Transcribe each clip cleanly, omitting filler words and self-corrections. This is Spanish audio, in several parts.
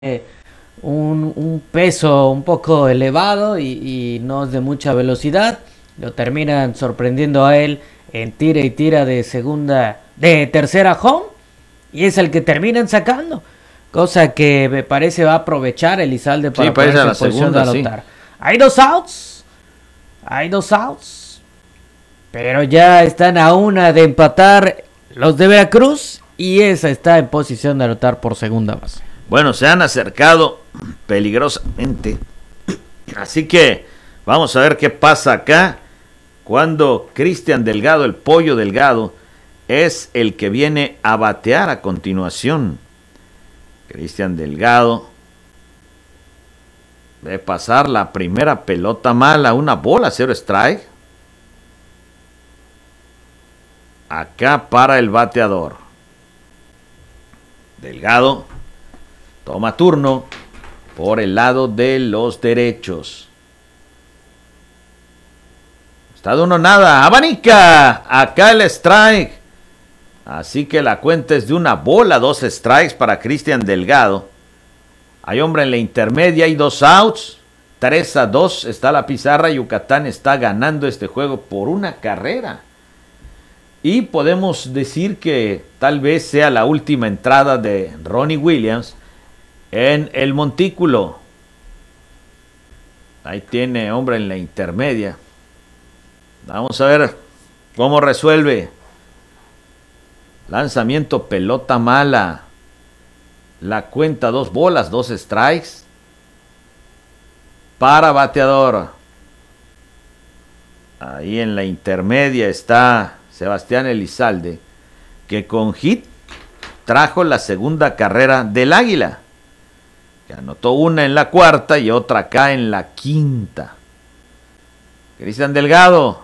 un peso un poco elevado y no es de mucha velocidad. Lo terminan sorprendiendo a él en tira y tira de tercera home, y es el que terminan sacando. Cosa que me parece va a aprovechar Elizalde para ponerse en posición de anotar. Sí. Hay dos outs, pero ya están a una de empatar los de Veracruz y esa está en posición de anotar por segunda base. Bueno, se han acercado peligrosamente, así que vamos a ver qué pasa acá cuando Cristian Delgado, el Pollo Delgado, es el que viene a batear a continuación. Cristian Delgado debe pasar la primera pelota mala, una bola, 0 strike. Acá para el bateador. Delgado toma turno por el lado de los derechos. Está de 1-0, abanica, acá el strike. Así que la cuenta es de una bola, 2 strikes para Cristian Delgado. Hay hombre en la intermedia, hay 2 outs, 3-2 está la pizarra. Yucatán está ganando este juego por 1 carrera. Y podemos decir que tal vez sea la última entrada de Ronnie Williams en el montículo. Ahí tiene hombre en la intermedia. Vamos a ver cómo resuelve. Lanzamiento, pelota mala. La cuenta 2 bolas, 2 strikes. Para bateador. Ahí en la intermedia está Sebastián Elizalde, que con hit trajo la segunda carrera del Águila, que anotó una en la cuarta y otra acá en la quinta. Cristian Delgado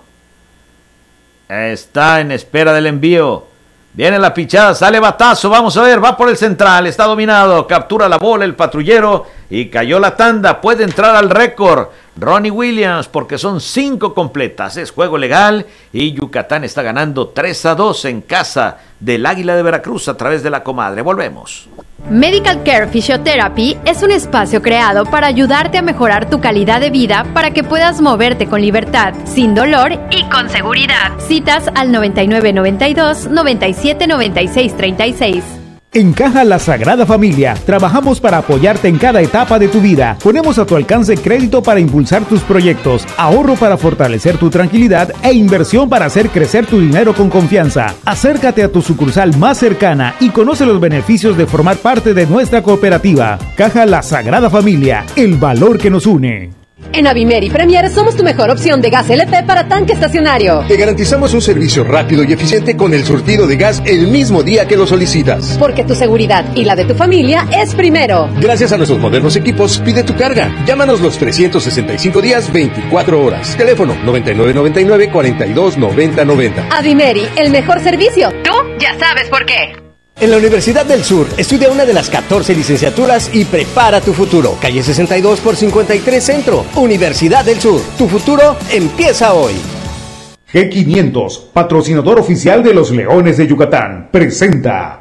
está en espera del envío. Viene la pichada, sale batazo, vamos a ver, va por el central, está dominado, captura la bola el patrullero y cayó la tanda, puede entrar al récord Ronnie Williams porque son 5 completas, es juego legal y Yucatán está ganando 3-2 en casa del Águila de Veracruz a través de la comadre. Volvemos. Medical Care Physiotherapy es un espacio creado para ayudarte a mejorar tu calidad de vida para que puedas moverte con libertad, sin dolor y con seguridad. Citas al 9992 97 96 36. En Caja La Sagrada Familia, trabajamos para apoyarte en cada etapa de tu vida. Ponemos a tu alcance crédito para impulsar tus proyectos, ahorro para fortalecer tu tranquilidad e inversión para hacer crecer tu dinero con confianza. Acércate a tu sucursal más cercana y conoce los beneficios de formar parte de nuestra cooperativa. Caja La Sagrada Familia, el valor que nos une. En Avimeri Premier somos tu mejor opción de gas LP para tanque estacionario. Te garantizamos un servicio rápido y eficiente con el surtido de gas el mismo día que lo solicitas. Porque tu seguridad y la de tu familia es primero. Gracias a nuestros modernos equipos, pide tu carga. Llámanos los 365 días, 24 horas. Teléfono 9999 42 90 90. Avimeri, el mejor servicio. Tú ya sabes por qué. En la Universidad del Sur, estudia una de las 14 licenciaturas y prepara tu futuro. Calle 62 por 53 Centro. Universidad del Sur. Tu futuro empieza hoy. G500, patrocinador oficial de los Leones de Yucatán, presenta.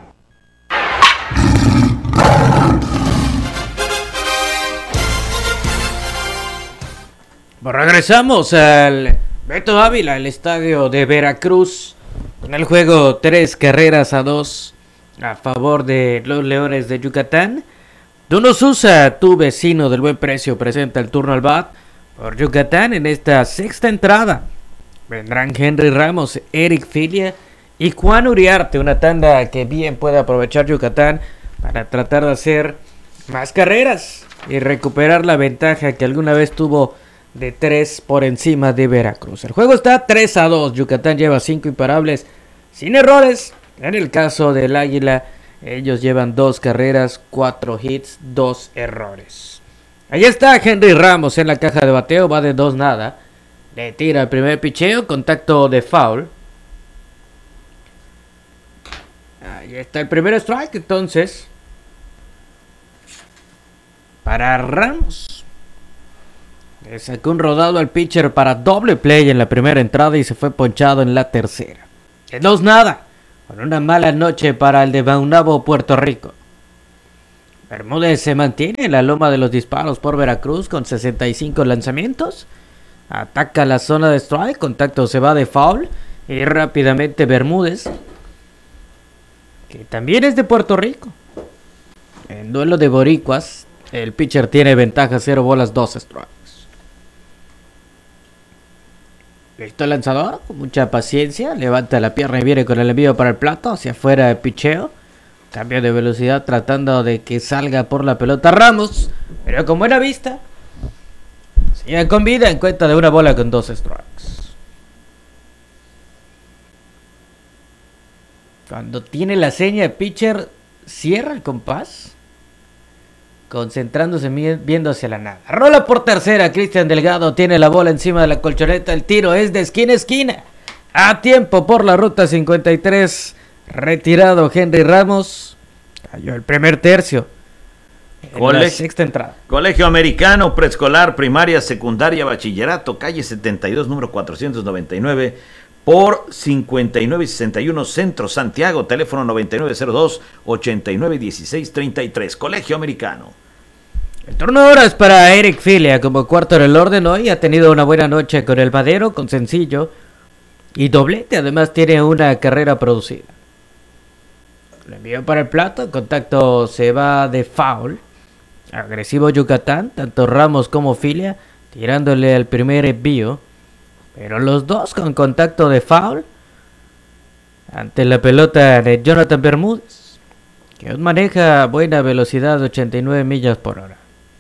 Regresamos al Beto Ávila, el estadio de Veracruz, en el juego 3-2 a favor de los Leones de Yucatán. Duno Sousa, tu vecino del buen precio, presenta el turno al bat por Yucatán en esta sexta entrada. Vendrán Henry Ramos, Eric Filia y Juan Uriarte, una tanda que bien puede aprovechar Yucatán para tratar de hacer más carreras y recuperar la ventaja que alguna vez tuvo de 3 por encima de Veracruz. El juego está 3-2, Yucatán lleva 5 imparables sin errores. En el caso del Águila, ellos llevan 2 carreras, 4 hits, 2 errores. Ahí está Henry Ramos en la caja de bateo, va de 2-0. Le tira el primer picheo, contacto de foul. Ahí está el primer strike, entonces. Para Ramos. Le sacó un rodado al pitcher para doble play en la primera entrada y se fue ponchado en la tercera. De 2-0. Con una mala noche para el de Maunabo, Puerto Rico. Bermúdez se mantiene en la loma de los disparos por Veracruz con 65 lanzamientos. Ataca la zona de strike, contacto se va de foul. Y rápidamente Bermúdez, que también es de Puerto Rico. En duelo de boricuas, el pitcher tiene ventaja 0 bolas, 2 strikes. Listo el lanzador, con mucha paciencia, levanta la pierna y viene con el envío para el plato, hacia afuera de picheo. Cambio de velocidad tratando de que salga por la pelota Ramos, pero con buena vista. Sigue con vida en cuenta de 1 bola con 2 strikes. Cuando tiene la seña de pitcher, cierra el compás, concentrándose viendo hacia la nada. Rola por tercera, Cristian Delgado tiene la bola encima de la colchoneta, el tiro es de esquina a esquina. A tiempo por la ruta 53, retirado Henry Ramos. Cayó el primer tercio. La sexta entrada. Colegio Americano, preescolar, primaria, secundaria, bachillerato, calle 72, número 499, por 59 y 61, Centro Santiago, teléfono 9902-891633, Colegio Americano. El turno ahora es para Eric Filia, como cuarto en el orden hoy, ha tenido una buena noche con el Madero, con sencillo y doblete, además tiene una carrera producida. Le envió para el plato, el contacto se va de foul. Agresivo Yucatán, tanto Ramos como Filia, tirándole al primer envío. Pero los dos con contacto de foul ante la pelota de Jonathan Bermúdez, que maneja buena velocidad, 89 millas por hora.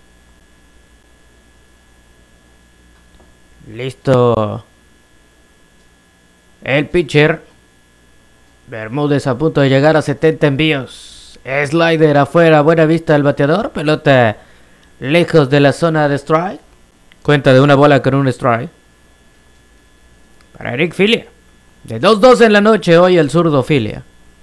Listo el pitcher. Bermúdez a punto de llegar a 70 envíos. Slider afuera, buena vista del bateador. Pelota lejos de la zona de strike. Cuenta de 1 bola con 1 strike. Para Eric Filia. De 2-2 en la noche hoy el zurdo Filia.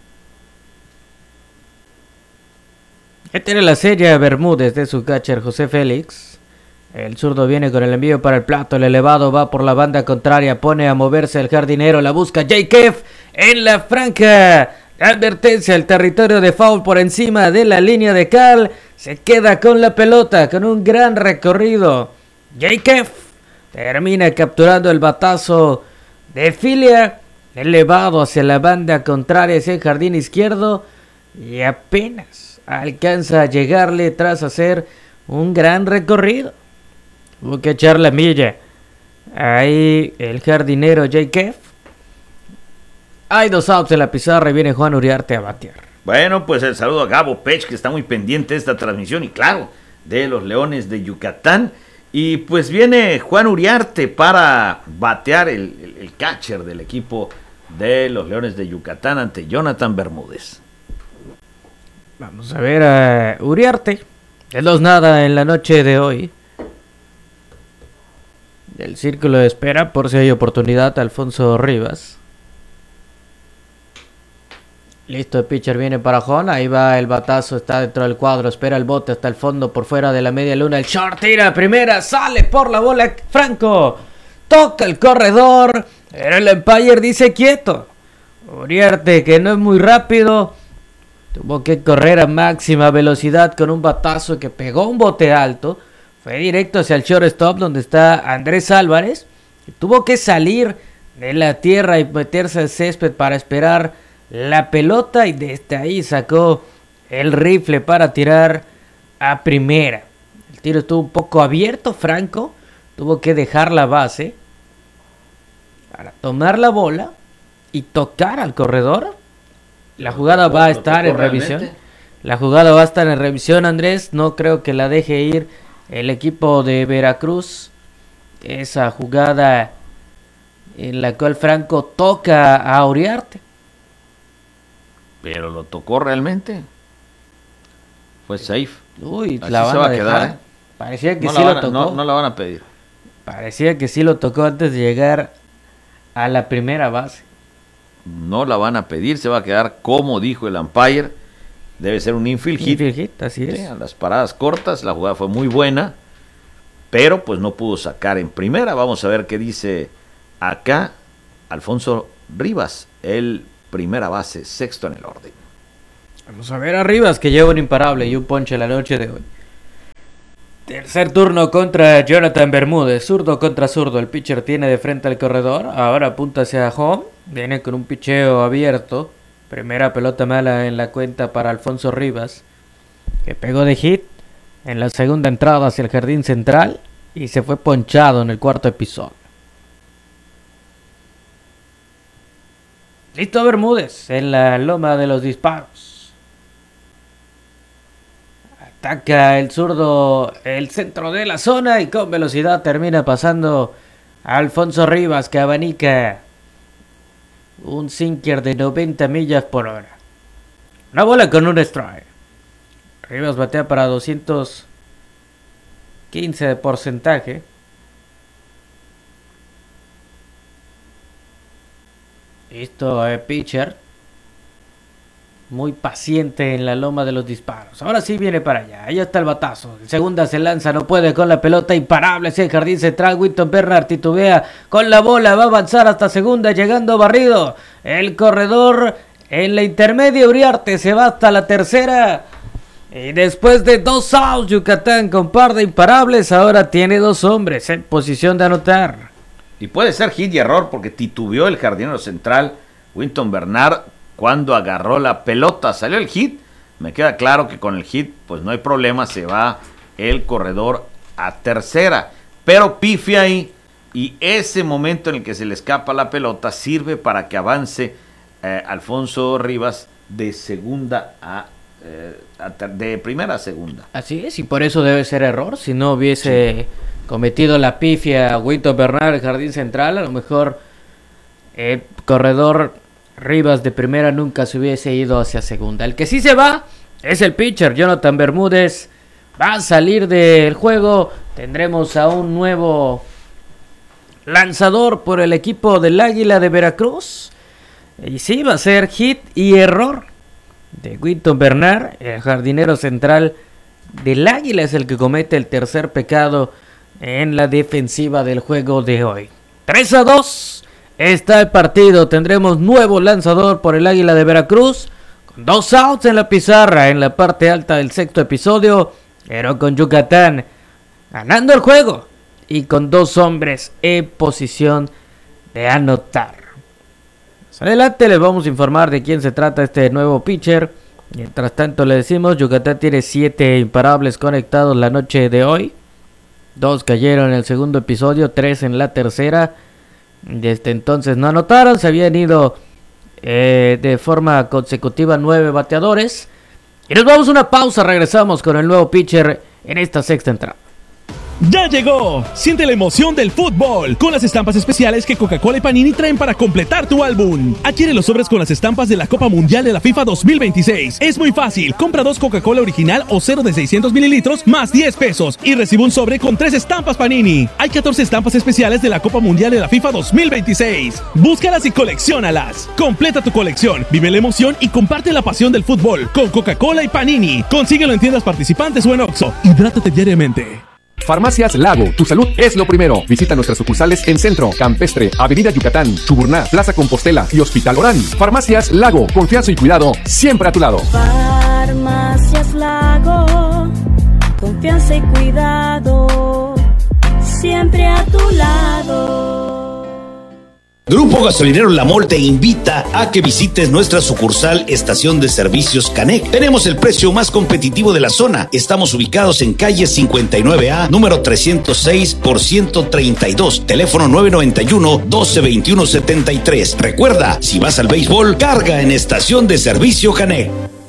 Tiene la serie Bermúdez de su catcher José Félix. El zurdo viene con el envío para el plato. El elevado va por la banda contraria. Pone a moverse el jardinero. La busca Jay Keff en la franja. Advertencia, el territorio de foul por encima de la línea de cal. Se queda con la pelota con un gran recorrido. Jay Keff termina capturando el batazo de Filia, elevado hacia la banda contraria, hacia el jardín izquierdo, y apenas alcanza a llegarle tras hacer un gran recorrido. Tuvo que echar la milla. Ahí el jardinero Jay Keff. Hay 2 outs en la pizarra y viene Juan Uriarte a batear. Bueno, pues el saludo a Gabo Pech, que está muy pendiente de esta transmisión, y claro, de los Leones de Yucatán. Y pues viene Juan Uriarte para batear el catcher del equipo de los Leones de Yucatán ante Jonathan Bermúdez. Vamos a ver a Uriarte. El 2-0 en la noche de hoy. Del círculo de espera, por si hay oportunidad, Alfonso Rivas. Listo, el pitcher viene para Juan. Ahí va el batazo, está dentro del cuadro. Espera el bote hasta el fondo, por fuera de la media luna. El short tira primera, sale por la bola Franco. Toca el corredor, pero el umpire dice quieto. Uriarte, que no es muy rápido, tuvo que correr a máxima velocidad con un batazo que pegó un bote alto. Fue directo hacia el shortstop donde está Andrés Álvarez. Y tuvo que salir de la tierra y meterse al césped para esperar la pelota, y desde ahí sacó el rifle para tirar a primera. El tiro estuvo un poco abierto. Franco tuvo que dejar la base para tomar la bola y tocar al corredor. La jugada va a estar en revisión. La jugada va a estar en revisión, Andrés. No creo que la deje ir el equipo de Veracruz. Esa jugada en la cual Franco toca a Uriarte. Pero lo tocó realmente. Fue safe. Uy, así la van se va a a dejar. quedar, ¿eh? Parecía que No sí la lo van a- tocó. no la van a pedir. Parecía que sí lo tocó antes de llegar a la primera base. No la van a pedir, se va a quedar como dijo el umpire. Debe ser un infield hit. Infield hit, así es. Sí, a las paradas cortas, la jugada fue muy buena, pero pues no pudo sacar en primera. Vamos a ver qué dice acá Alfonso Rivas, el primera base, sexto en el orden. Vamos a ver a Rivas, que lleva un imparable y un ponche la noche de hoy. Tercer turno contra Jonathan Bermúdez, zurdo contra zurdo. El pitcher tiene de frente al corredor, ahora apunta hacia home, viene con un picheo abierto. Primera pelota mala en la cuenta para Alfonso Rivas, que pegó de hit en la segunda entrada hacia el jardín central y se fue ponchado en el cuarto episodio. Listo Bermúdez en la loma de los disparos. Ataca el zurdo el centro de la zona y con velocidad termina pasando a Alfonso Rivas, que abanica un sinker de 90 millas por hora. Una bola con un strike. Rivas batea para 215 de porcentaje. Listo, pitcher. Muy paciente en la loma de los disparos. Ahora sí viene para allá. Ahí está el batazo. El segunda se lanza, no puede con la pelota. Imparable hacia el jardín central. Winton Bernard titubea con la bola. Va a avanzar hasta segunda, llegando barrido. El corredor en la intermedia. Uriarte se va hasta la tercera. Y después de 2 outs, Yucatán con par de imparables. Ahora tiene 2 hombres en posición de anotar. Y puede ser hit y error porque titubeó el jardinero central, Winton Bernard, cuando agarró la pelota. Salió el hit. Me queda claro que con el hit pues no hay problema, se va el corredor a tercera, pero pifia ahí, y ese momento en el que se le escapa la pelota sirve para que avance Alfonso Rivas de segunda de primera a segunda. Así es, y por eso debe ser error. Si no hubiese cometido la pifia Winton Bernard, el jardín central, a lo mejor el corredor Rivas de primera nunca se hubiese ido hacia segunda. El que sí se va es el pitcher Jonathan Bermúdez. Va a salir del juego. Tendremos a un nuevo lanzador por el equipo del Águila de Veracruz. Y sí, va a ser hit y error de Winton Bernard. El jardinero central del Águila es el que comete el tercer pecado en la defensiva del juego de hoy. 3-2. Está el partido. Tendremos nuevo lanzador por el Águila de Veracruz, con 2 outs en la pizarra en la parte alta del sexto episodio, pero con Yucatán ganando el juego y con 2 hombres en posición de anotar. Más adelante les vamos a informar de quién se trata este nuevo pitcher. Mientras tanto le decimos, Yucatán tiene 7 imparables conectados la noche de hoy. 2 cayeron en el segundo episodio, 3 en la tercera. Desde entonces no anotaron, se habían ido de forma consecutiva 9 bateadores. Y nos vamos a una pausa, regresamos con el nuevo pitcher en esta sexta entrada. ¡Ya llegó! Siente la emoción del fútbol con las estampas especiales que Coca-Cola y Panini traen para completar tu álbum. Adquiere los sobres con las estampas de la Copa Mundial de la FIFA 2026. Es muy fácil. Compra 2 Coca-Cola original o 0 de 600 mililitros más 10 pesos y recibe un sobre con 3 estampas Panini. Hay 14 estampas especiales de la Copa Mundial de la FIFA 2026. Búscalas y colecciónalas. Completa tu colección, vive la emoción y comparte la pasión del fútbol con Coca-Cola y Panini. Consíguelo en tiendas participantes o en Oxxo. Hidrátate diariamente. Farmacias Lago, tu salud es lo primero. Visita nuestras sucursales en Centro, Campestre, Avenida Yucatán, Chuburná, Plaza Compostela y Hospital Orán. Farmacias Lago, confianza y cuidado siempre a tu lado. Farmacias Lago, confianza y cuidado siempre a tu lado. Grupo Gasolinero La Mol te invita a que visites nuestra sucursal Estación de Servicios Canec. Tenemos el precio más competitivo de la zona. Estamos ubicados en calle 59A, número 306 por 132. Teléfono 991-1221-73. Recuerda, si vas al béisbol, carga en Estación de Servicio Canec.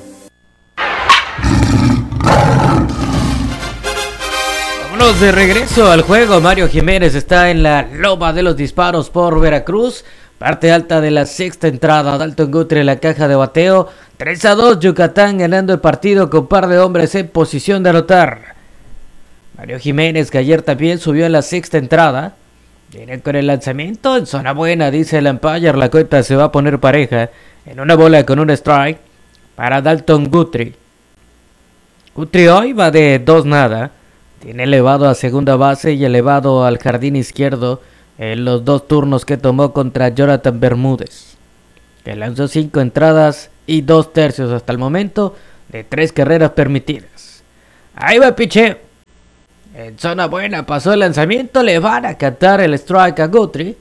De regreso al juego, Mario Jiménez está en la loma de los disparos por Veracruz. Parte alta de la sexta entrada, Dalton Guthrie en la caja de bateo. 3-2, Yucatán ganando el partido con par de hombres en posición de anotar. Mario Jiménez, que ayer también subió en la sexta entrada, viene con el lanzamiento en zona buena, dice el umpire. La cuenta se va a poner pareja en una bola con un strike para Dalton Guthrie. Guthrie hoy va de 2-0. Tiene elevado a segunda base y elevado al jardín izquierdo en los 2 turnos que tomó contra Jonathan Bermúdez, que lanzó 5 entradas y 2/3 hasta el momento de 3 carreras permitidas. Ahí va el picheo. En zona buena pasó el lanzamiento, le van a cantar el strike a Guthrie.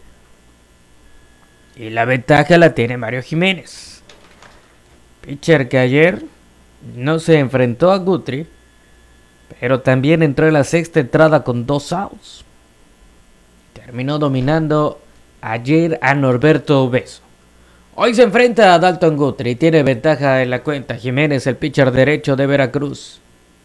Y la ventaja la tiene Mario Jiménez. Pitcher que ayer no se enfrentó a Guthrie, pero también entró en la sexta entrada con 2 outs. Terminó dominando ayer a Norberto Obeso. Hoy se enfrenta a Dalton Guthrie y tiene ventaja en la cuenta. Jiménez, el pitcher derecho de Veracruz.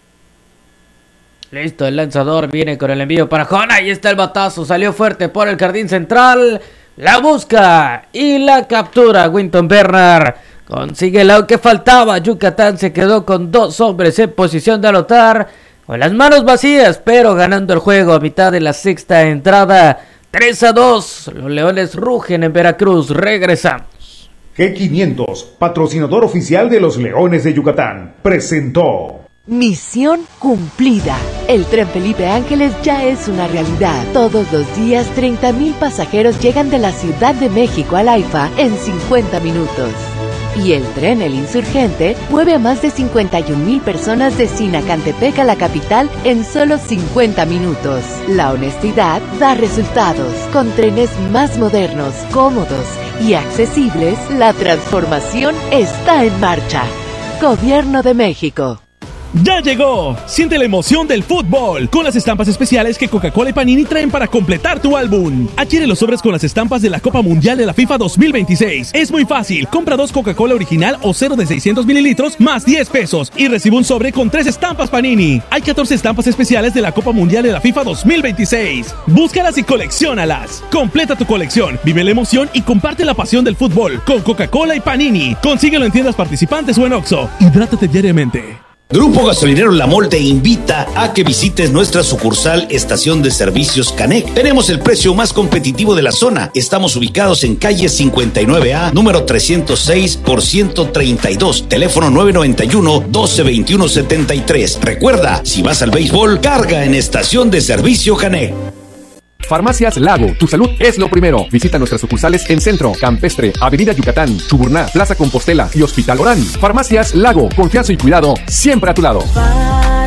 Listo, el lanzador viene con el envío para Jona. Ahí está el batazo, salió fuerte por el jardín central. La busca y la captura Winton Bernard. Consigue el out que faltaba. Yucatán se quedó con 2 hombres en posición de anotar, con las manos vacías, pero ganando el juego a mitad de la sexta entrada. 3-2. Los Leones rugen en Veracruz. Regresamos. G500, patrocinador oficial de los Leones de Yucatán, presentó Misión cumplida. El tren Felipe Ángeles ya es una realidad. Todos los días 30,000 pasajeros llegan de la Ciudad de México al AIFA en 50 minutos. Y el tren El Insurgente mueve a más de 51,000 personas de Sinacantepec a la capital en solo 50 minutos. La honestidad da resultados. Con trenes más modernos, cómodos y accesibles, la transformación está en marcha. Gobierno de México. ¡Ya llegó! Siente la emoción del fútbol con las estampas especiales que Coca-Cola y Panini traen para completar tu álbum. Adquiere los sobres con las estampas de la Copa Mundial de la FIFA 2026. Es muy fácil. Compra 2 Coca-Cola original o 0 de 600 mililitros más 10 pesos y recibe un sobre con 3 estampas Panini. Hay 14 estampas especiales de la Copa Mundial de la FIFA 2026. Búscalas y colecciónalas. Completa tu colección, vive la emoción y comparte la pasión del fútbol con Coca-Cola y Panini. Consíguelo en tiendas participantes o en Oxxo. Hidrátate diariamente. Grupo Gasolinero La Mol te invita a que visites nuestra sucursal Estación de Servicios Canec. Tenemos el precio más competitivo de la zona. Estamos ubicados en calle 59A, número 306 por 132, teléfono 991-1221-73. Recuerda, si vas al béisbol, carga en Estación de Servicio Canec. Farmacias Lago, tu salud es lo primero. Visita nuestras sucursales en Centro, Campestre, Avenida Yucatán, Chuburná, Plaza Compostela y Hospital Orán. Farmacias Lago, confianza y cuidado siempre a tu lado.